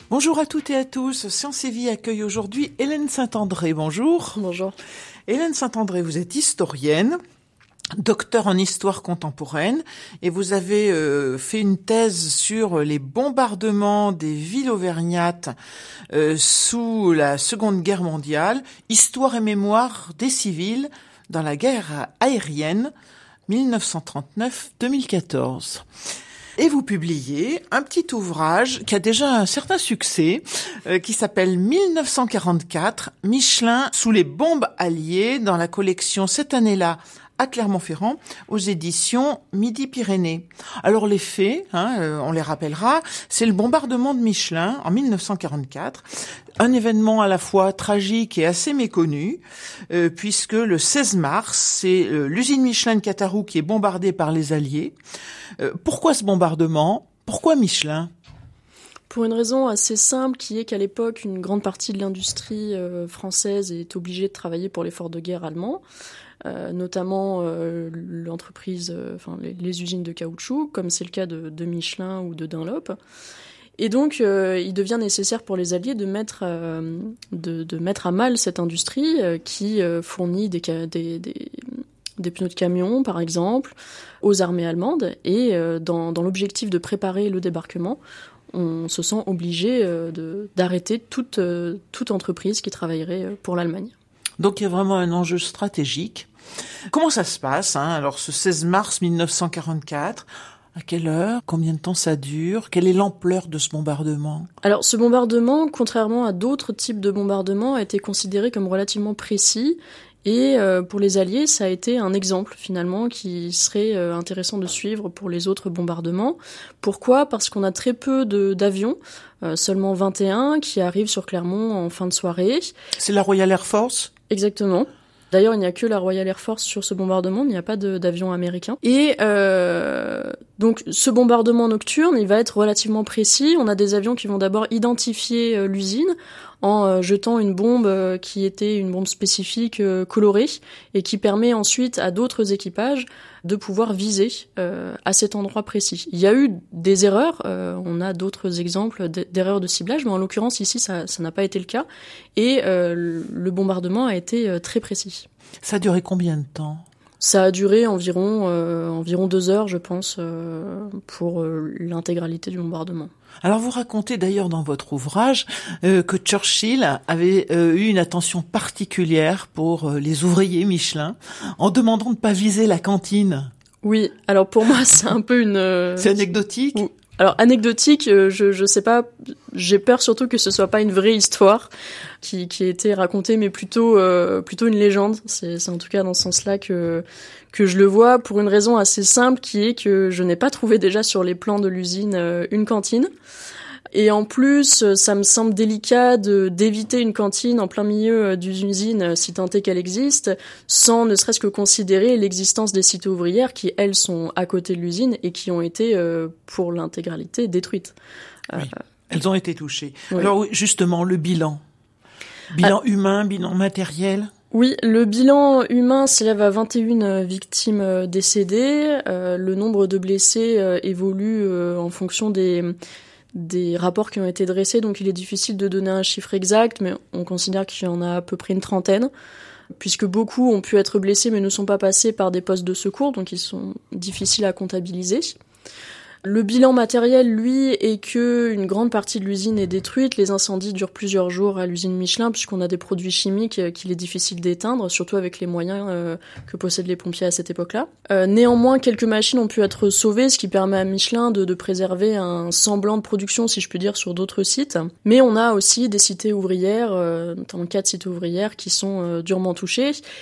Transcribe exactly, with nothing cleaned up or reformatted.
Bonjour à toutes et à tous. Science et Vie accueille aujourd'hui Hélène Saint-André. Bonjour. Bonjour. Hélène Saint-André, vous êtes historienne, docteur en histoire contemporaine, et vous avez euh, fait une thèse sur les bombardements des villes auvergnates euh, sous la Seconde Guerre mondiale, histoire et mémoire des civils dans la guerre aérienne dix-neuf cent trente-neuf à deux mille quatorze. Et vous publiez un petit ouvrage qui a déjà un certain succès, euh, qui s'appelle dix-neuf cent quarante-quatre, Michelin sous les bombes alliées, dans la collection cette année-là à Clermont-Ferrand, aux éditions Midi-Pyrénées. Alors les faits, hein, euh, on les rappellera, c'est le bombardement de Michelin en dix-neuf cent quarante-quatre, un événement à la fois tragique et assez méconnu, euh, puisque le seize mars, c'est euh, l'usine Michelin de Catarou qui est bombardée par les Alliés. Euh, pourquoi ce bombardement ? Pourquoi Michelin ? Pour une raison assez simple, qui est qu'à l'époque, une grande partie de l'industrie euh, française est obligée de travailler pour l'effort de guerre allemand, euh, notamment euh, l'entreprise, euh, enfin les, les usines de caoutchouc, comme c'est le cas de, de Michelin ou de Dunlop. Et donc, euh, il devient nécessaire pour les Alliés de mettre, euh, de, de mettre à mal cette industrie euh, qui euh, fournit des, des, des, des pneus de camion, par exemple, aux armées allemandes. Et euh, dans, dans l'objectif de préparer le débarquement, on se sent obligé euh, de, d'arrêter toute, euh, toute entreprise qui travaillerait pour l'Allemagne. Donc il y a vraiment un enjeu stratégique. Comment ça se passe, hein ? Alors ce seize mars dix-neuf cent quarante-quatre, à quelle heure ? Combien de temps ça dure ? Quelle est l'ampleur de ce bombardement ? Alors ce bombardement, contrairement à d'autres types de bombardements, a été considéré comme relativement précis. Et euh, pour les Alliés, ça a été un exemple finalement qui serait euh, intéressant de suivre pour les autres bombardements. Pourquoi ? Parce qu'on a très peu de, d'avions, euh, seulement vingt et un qui arrivent sur Clermont en fin de soirée. C'est la Royal Air Force ? Exactement. D'ailleurs, il n'y a que la Royal Air Force sur ce bombardement, il n'y a pas de, d'avion américain. Et euh, donc, ce bombardement nocturne, il va être relativement précis. On a des avions qui vont d'abord identifier euh, l'usine en euh, jetant une bombe euh, qui était une bombe spécifique euh, colorée et qui permet ensuite à d'autres équipages de pouvoir viser euh, à cet endroit précis. Il y a eu des erreurs, euh, on a d'autres exemples d'erreurs de ciblage, mais en l'occurrence ici ça, ça n'a pas été le cas et euh, le bombardement a été euh, très précis. Ça a duré combien de temps ? Ça a duré environ euh, environ deux heures, je pense, euh, pour euh, l'intégralité du bombardement. Alors vous racontez d'ailleurs dans votre ouvrage euh, que Churchill avait euh, eu une attention particulière pour euh, les ouvriers Michelin en demandant de ne pas viser la cantine. Oui, alors pour moi c'est un peu une... Euh, c'est anecdotique ou, Alors anecdotique, euh, je je sais pas, j'ai peur surtout que ce soit pas une vraie histoire qui qui a été racontée, mais plutôt euh, plutôt une légende. C'est c'est en tout cas dans ce sens-là que que je le vois, pour une raison assez simple qui est que je n'ai pas trouvé déjà sur les plans de l'usine euh, une cantine. Et en plus, ça me semble délicat de, d'éviter une cantine en plein milieu d'une usine, si tant est qu'elle existe, sans ne serait-ce que considérer l'existence des cités ouvrières qui, elles, sont à côté de l'usine et qui ont été, euh, pour l'intégralité, détruites. Oui, euh, elles ont été touchées. Oui. Alors, justement, le bilan. Bilan ah, humain, bilan matériel. Oui, le bilan humain s'élève à vingt et une victimes décédées. Euh, le nombre de blessés euh, évolue euh, en fonction des... des rapports qui ont été dressés, donc il est difficile de donner un chiffre exact, mais on considère qu'il y en a à peu près une trentaine, puisque beaucoup ont pu être blessés mais ne sont pas passés par des postes de secours, donc ils sont difficiles à comptabiliser. Le bilan matériel, lui, est que une grande partie de l'usine est détruite. Les incendies durent plusieurs jours à l'usine Michelin, puisqu'on a des produits chimiques qu'il est difficile d'éteindre, surtout avec les moyens euh, que possèdent les pompiers à cette époque-là. Euh, néanmoins, quelques machines ont pu être sauvées, ce qui permet à Michelin de, de préserver un semblant de production, si je puis dire, sur d'autres sites. Mais on a aussi des cités ouvrières, euh, notamment quatre cités ouvrières, qui sont euh, durement touchées.